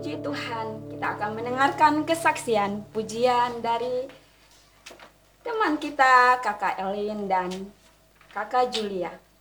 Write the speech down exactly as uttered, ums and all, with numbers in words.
Puji Tuhan, kita akan mendengarkan kesaksian pujian dari teman kita Kakak Elin dan Kakak Julia.